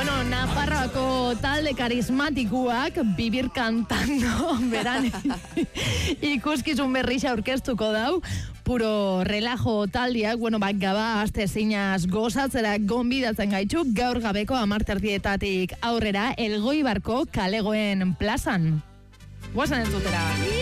Bueno, Nafarroako talde karismatikuak Vivir Cantando beran ikuskizun berrixa aurkeztuko dau. Puro relajo taldiak, gaba aste zinaz gozatzera gonbidatzen gaitu gaur gabeko 10:00 aurrera Elgoibarko kalegoen plazan. Guazen entzutera.